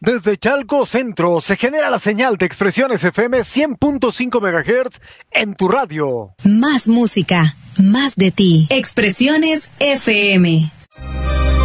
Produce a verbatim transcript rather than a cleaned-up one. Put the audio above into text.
Desde Chalco Centro se genera la señal de Expresiones F M cien punto cinco megahertz en tu radio. Más música, más de ti. Expresiones F M.